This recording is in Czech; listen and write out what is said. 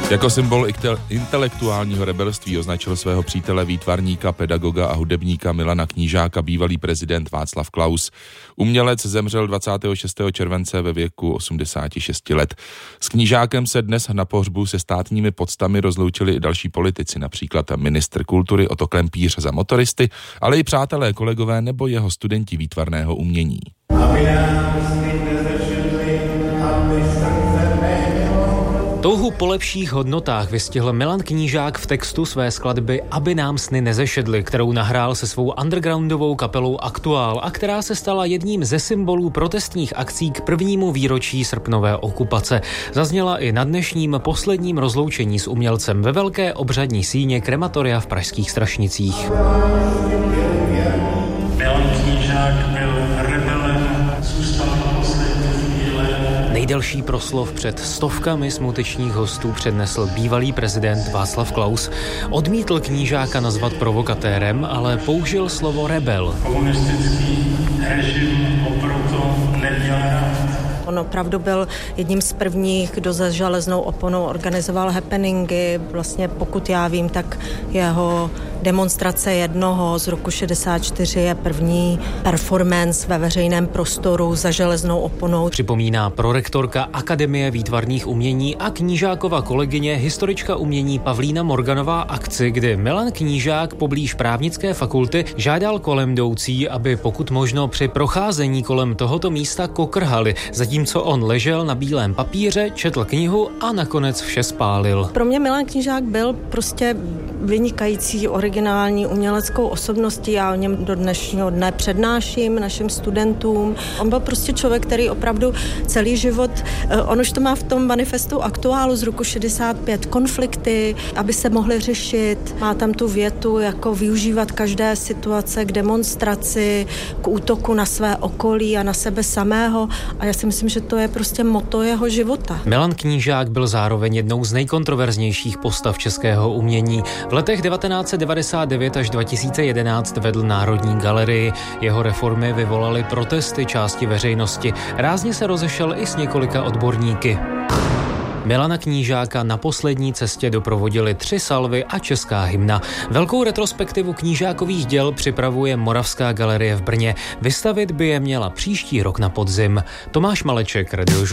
Jako symbol intelektuálního rebelství označil svého přítele, výtvarníka, pedagoga a hudebníka Milana Knížáka bývalý prezident Václav Klaus. Umělec zemřel 26. července ve věku 86 let. S Knížákem se dnes na pohřbu se státními poctami rozloučili i další politici, například ministr kultury Otto Klempíř za motoristy, ale i přátelé, kolegové nebo jeho studenti výtvarného umění. Touhu po lepších hodnotách vystihl Milan Knížák v textu své skladby Aby nám sny nezešedly, kterou nahrál se svou undergroundovou kapelou Aktuál a která se stala jedním ze symbolů protestních akcí k prvnímu výročí srpnové okupace. Zazněla i na dnešním posledním rozloučení s umělcem ve velké obřadní síně krematoria v pražských Strašnicích. Milan Knížák byl rebelem, zůstal do poslední chvíle. Nejdelší proslov před stovkami smutečních hostů přednesl bývalý prezident Václav Klaus. Odmítl Knížáka nazvat provokatérem, ale použil slovo rebel. Komunistický režim ho proto neměl rád. On opravdu byl jedním z prvních, kdo za železnou oponou organizoval happeningy. Vlastně pokud já vím, tak jeho demonstrace jednoho z roku 64 je první performance ve veřejném prostoru za železnou oponou. Připomíná prorektorka Akademie výtvarných umění a Knížákova kolegyně, historička umění Pavlína Morganová akci, kdy Milan Knížák poblíž právnické fakulty žádal kolem jdoucí, aby pokud možno při procházení kolem tohoto místa kokrhali, zatímco on ležel na bílém papíře, četl knihu a nakonec vše spálil. Pro mě Milan Knížák byl prostě vynikající originální uměleckou osobností. Já o něm do dnešního dne přednáším našim studentům. On byl prostě člověk, který opravdu celý život, on už to má v tom manifestu Aktuálu z roku 65, konflikty, aby se mohly řešit. Má tam tu větu, jako využívat každé situace k demonstraci, k útoku na své okolí a na sebe samého. A já si myslím, že to je prostě motto jeho života. Milan Knížák byl zároveň jednou z nejkontroverznějších postav českého umění. V letech 1999 až 2011 vedl Národní galerii. Jeho reformy vyvolaly protesty části veřejnosti. Rázně se rozešel i s několika odborníky. Milana Knížáka na poslední cestě doprovodili 3 salvy a česká hymna. Velkou retrospektivu Knížákových děl připravuje Moravská galerie v Brně. Vystavit by je měla příští rok na podzim. Tomáš Maleček, Radio